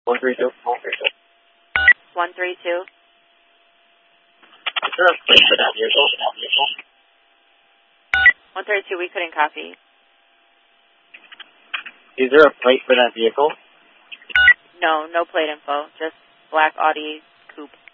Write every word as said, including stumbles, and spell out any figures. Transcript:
one three two. one three two. one three two. Is there a plate for that vehicle? one thirty-two, we couldn't copy. Is there a plate for that vehicle? No, no plate info. Just black Audi coupe.